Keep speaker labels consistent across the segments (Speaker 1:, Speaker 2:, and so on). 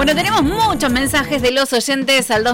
Speaker 1: Bueno, tenemos muchos mensajes de los oyentes al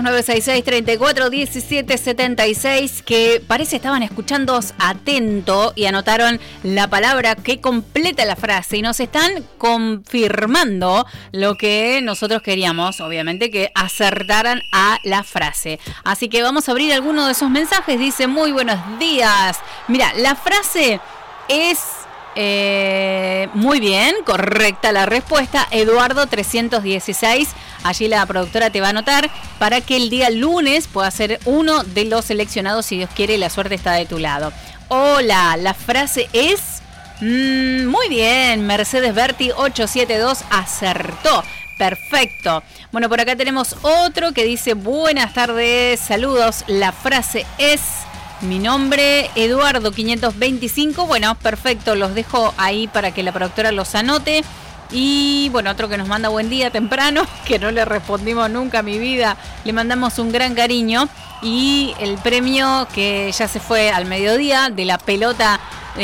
Speaker 1: 2966-341776 que parece estaban escuchando atento y anotaron la palabra que completa la frase y nos están confirmando lo que nosotros queríamos, obviamente, que acertaran a la frase. Así que vamos a abrir alguno de esos mensajes. Dice, muy buenos días. Mira, la frase es... muy bien, correcta la respuesta. Eduardo 316. Allí la productora te va a anotar para que el día lunes puedas ser uno de los seleccionados. Si Dios quiere, la suerte está de tu lado. Hola, la frase es muy bien, Mercedes Berti 872 acertó. Perfecto. Bueno, por acá tenemos otro que dice, buenas tardes, saludos. La frase es... Mi nombre, Eduardo 525. Bueno, perfecto, los dejo ahí para que la productora los anote. Y bueno, otro que nos manda buen día temprano, que no le respondimos nunca a mi vida. Le mandamos un gran cariño. Y el premio que ya se fue al mediodía de la pelota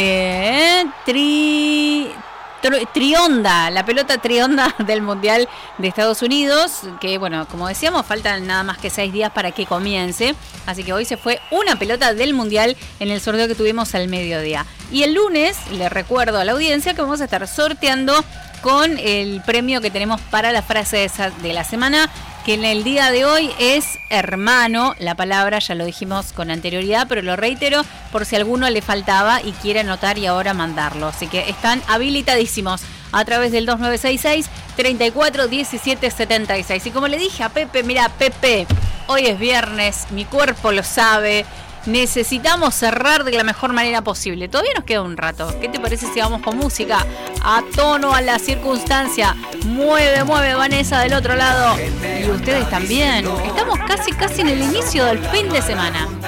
Speaker 1: Trionda, la pelota Trionda del Mundial de Estados Unidos, que bueno, como decíamos, faltan nada más que 6 días para que comience, así que hoy se fue una pelota del Mundial en el sorteo que tuvimos al mediodía. Y el lunes, le recuerdo a la audiencia que vamos a estar sorteando con el premio que tenemos para la frase de la semana, que en el día de hoy es hermano. La palabra ya lo dijimos con anterioridad, pero lo reitero por si a alguno le faltaba y quiere anotar y ahora mandarlo. Así que están habilitadísimos a través del 2966-341776. Y como le dije a Pepe, mira Pepe, hoy es viernes, mi cuerpo lo sabe. Necesitamos cerrar de la mejor manera posible. Todavía nos queda un rato. ¿Qué te parece si vamos con música? A tono a la circunstancia. Mueve, mueve Vanessa del otro lado. Y ustedes también. Estamos casi en el inicio del fin de semana.